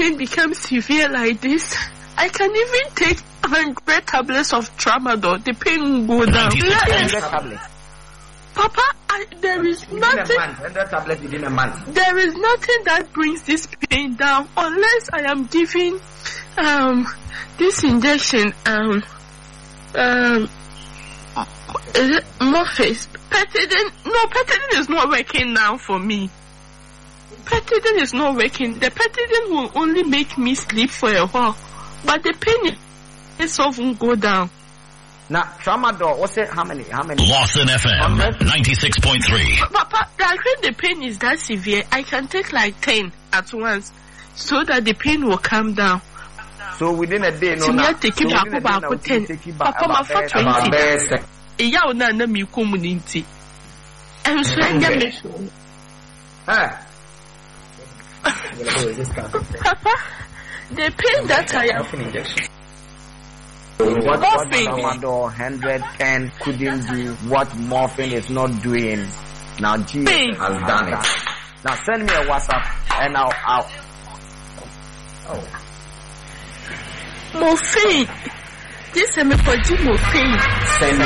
pain becomes severe like this, I can even take 100 tablets of tramadol. The pain will go down. 100 tablets. Papa, there is nothing. 100 tablets within a month. There is nothing that brings this pain down unless I am giving this injection. Is it Morphine? Petidine is not working now for me. Petidine is not working. The Petidine will only make me sleep for a while, but the pain itself won't go down. Now, tramadol, what's it? How many? Lawson FM, 96.3. Papa, the pain is that severe. I can take like 10 at once, so that the pain will calm down. So within a day, no. Papa, my for 20. Yeah, no, me community. And so Papa, the pain that I am. What tramadol 110 couldn't do what morphine is not doing. Now Jesus has done it. Now send me a WhatsApp and I'll Morphine. This is me for morphine. Send